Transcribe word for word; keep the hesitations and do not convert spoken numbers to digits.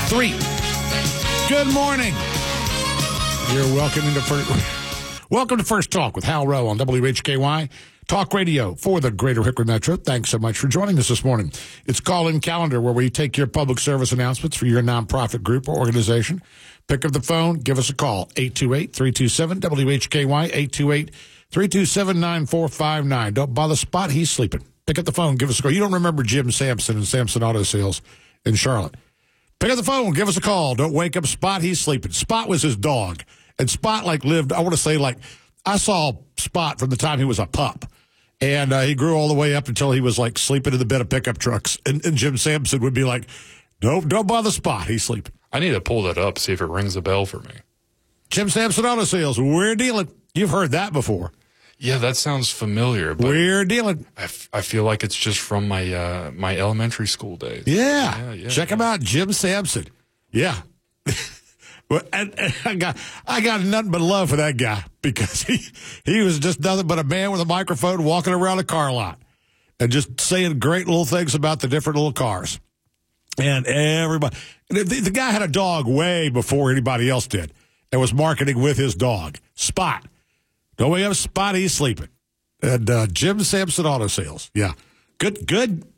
three. Good morning. You're welcome into first. Welcome to First Talk with Hal Rowe on W H K Y Talk Radio for the Greater Hickory Metro. Thanks so much for joining us this morning. It's Call-In Calendar, where we take your public service announcements for your nonprofit group or organization. Pick up the phone, give us a call, eight two eight, three two seven, W H K Y, eight two eight, three two seven, nine four five nine. Don't bother Spot, he's sleeping. Pick up the phone, give us a call. You don't remember Jim Sampson and Sampson Auto Sales in Charlotte. Pick up the phone, give us a call. Don't wake up Spot, he's sleeping. Spot was his dog. And Spot, like, lived, I want to say, like, I saw Spot from the time he was a pup. And uh, he grew all the way up until he was, like, sleeping in the bed of pickup trucks. And, and Jim Sampson would be like, don't, don't bother Spot, he's sleeping. I need to pull that up, see if it rings a bell for me. Jim Sampson Auto Sales, we're dealing. You've heard that before. Yeah, that sounds familiar. But we're dealing. I, f- I feel like it's just from my uh, my elementary school days. Yeah. yeah, yeah Check yeah. him out, Jim Sampson. Yeah. Well, and, and I got I got nothing but love for that guy because he, he was just nothing but a man with a microphone walking around a car lot and just saying great little things about the different little cars. And everybody, the, the guy had a dog way before anybody else did and was marketing with his dog. Spot. Don't wake up Spot, he's sleeping. And uh, Jim Sampson Auto Sales. Yeah. Good, good,